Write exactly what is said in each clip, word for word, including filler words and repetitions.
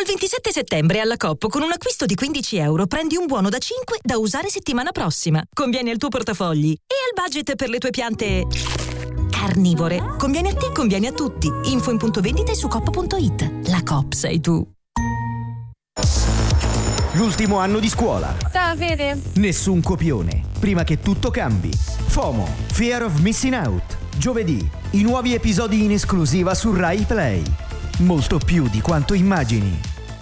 Dal ventisette settembre alla Coop con un acquisto di quindici euro prendi un buono da cinque da usare settimana prossima. Conviene al tuo portafogli e al budget per le tue piante carnivore. Conviene a te, conviene a tutti. Info in punto vendita e su coop punto it. La Coop sei tu. L'ultimo anno di scuola. Ciao Fede. Nessun copione. Prima che tutto cambi. FOMO, Fear of Missing Out. Giovedì, i nuovi episodi in esclusiva su Rai Play. Molto più di quanto immagini.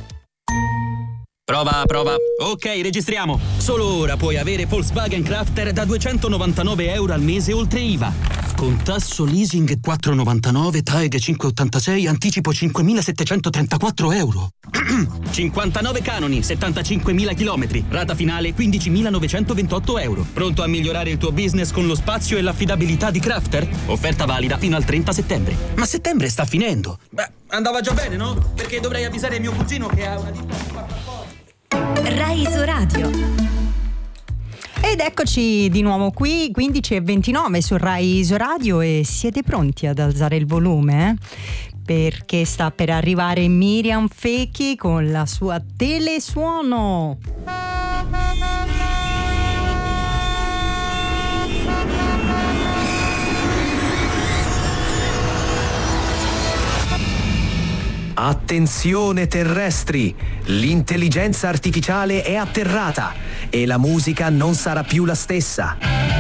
Prova, prova. Ok, registriamo. Solo ora puoi avere Volkswagen Crafter da duecentonovantanove euro al mese oltre I V A. Con tasso leasing quattro virgola novantanove, T A E G cinque virgola ottantasei, anticipo cinquemilasettecentotrentaquattro euro. cinquantanove canoni, settantacinquemila chilometri, rata finale quindicimilanovecentoventotto euro. Pronto a migliorare il tuo business con lo spazio e l'affidabilità di Crafter? Offerta valida fino al trenta settembre. Ma settembre sta finendo. Beh, andava già bene, no? Perché dovrei avvisare mio cugino che ha una ditta. Rai Isoradio. Ed eccoci di nuovo qui, quindici e ventinove su Rai Isoradio, e siete pronti ad alzare il volume? Eh? Perché sta per arrivare Miriam Fecchi con la sua Telesuono. Attenzione terrestri, l'intelligenza artificiale è atterrata e la musica non sarà più la stessa.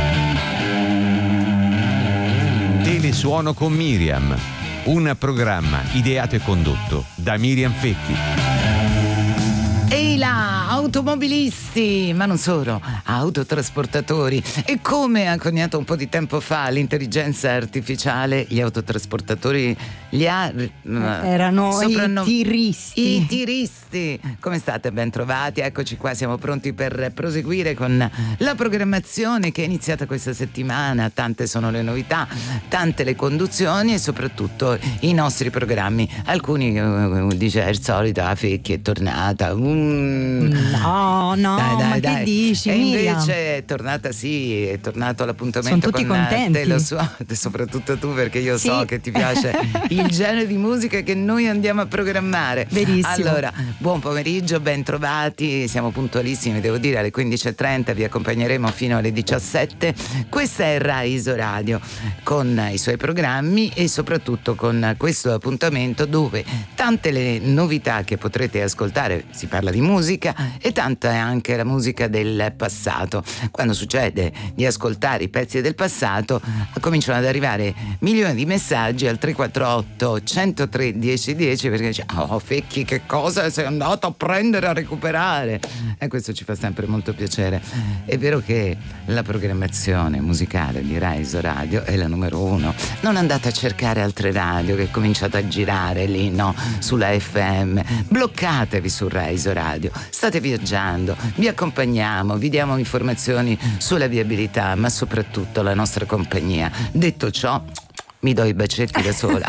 Telesuono con Miriam, un programma ideato e condotto da Miriam Fecchi. Ehi là, automobilisti, ma non solo, autotrasportatori. E come ha coniato un po' di tempo fa l'intelligenza artificiale, gli autotrasportatori li ha erano soprannom- i tiristi. I tiristi. Come state? Ben trovati. Eccoci qua, siamo pronti per proseguire con la programmazione che è iniziata questa settimana. Tante sono le novità, tante le conduzioni e soprattutto i nostri programmi. Alcuni uh, dice il solito, la Fecchi è tornata. Mm. No, no, dai, dai, ma dai. che dici, E Miriam? invece è tornata, sì, è tornato l'appuntamento. Sono tutti con contenti. te, lo so, soprattutto tu, perché io Sì. so che ti piace il genere di musica che noi andiamo a programmare. Verissimo. Allora, buon pomeriggio, ben trovati, siamo puntualissimi, devo dire, alle quindici e trenta vi accompagneremo fino alle diciassette. Questa è Rai Isoradio con i suoi programmi e soprattutto con questo appuntamento dove tante le novità che potrete ascoltare, si parla di musica e tanta è anche la musica del passato. Quando succede di ascoltare i pezzi del passato cominciano ad arrivare milioni di messaggi al tre quattro otto centotré dieci dieci perché dice: oh Fecchi, che cosa sei andato a prendere, a recuperare? E questo ci fa sempre molto piacere. È vero che la programmazione musicale di Rai Isoradio è la numero uno. Non andate a cercare altre radio che cominciate a girare lì, no, sulla F M. Bloccatevi su Rai Isoradio, state viaggiando, vi accompagniamo, vi diamo informazioni sulla viabilità, ma soprattutto la nostra compagnia. Detto ciò, mi do i bacetti da sola.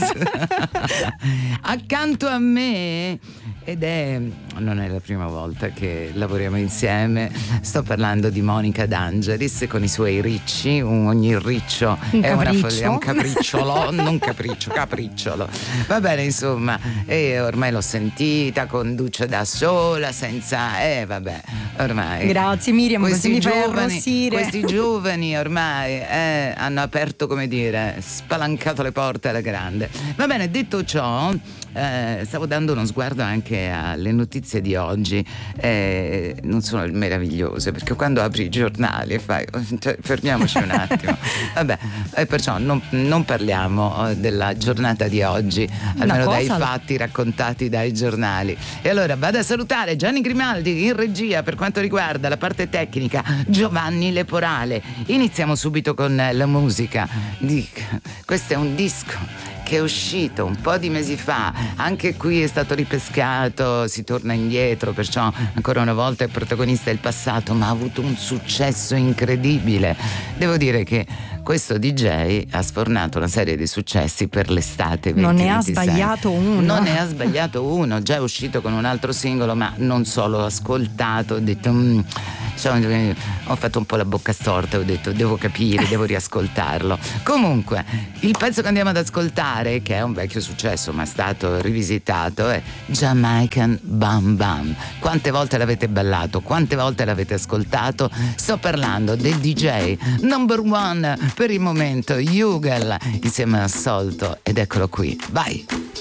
Accanto a me, ed è non è la prima volta che lavoriamo insieme, sto parlando di Monica D'Angelis con i suoi ricci. Ogni riccio un è capriccio. una follia, un capricciolo, non capriccio, capricciolo. Va bene, insomma, e ormai l'ho sentita, conduce da sola, senza eh vabbè, ormai. Grazie Miriam, così mi fai arrossire. Questi giovani ormai eh, hanno aperto, come dire, spalancato le porte alla grande. Va bene, detto ciò, eh, stavo dando uno sguardo anche alle notizie di oggi. Eh, non sono meravigliose, perché quando apri i giornali e fai, cioè, fermiamoci un attimo. Vabbè, e perciò non, non parliamo della giornata di oggi, almeno dai fatti raccontati dai giornali. E allora vado a salutare Gianni Grimaldi in regia per quanto riguarda la parte tecnica, Giovanni Leporale. Iniziamo subito con la musica. Questo è un disco che è uscito un po' di mesi fa, anche qui è stato ripescato, si torna indietro, perciò ancora una volta il protagonista è il passato, ma ha avuto un successo incredibile. Devo dire che questo D J ha sfornato una serie di successi per l'estate non venti ventisei. ne ha sbagliato uno non ne ha sbagliato uno già è uscito con un altro singolo, ma non solo, ho ascoltato, ho detto mm, cioè, ho fatto un po' la bocca storta, ho detto devo capire, devo riascoltarlo. Comunque, il pezzo che andiamo ad ascoltare, che è un vecchio successo ma è stato rivisitato, è Jamaican Bam Bam. Quante volte l'avete ballato, quante volte l'avete ascoltato? Sto parlando del D J number one per il momento, Hugel, insieme a Solto, ed eccolo qui, vai!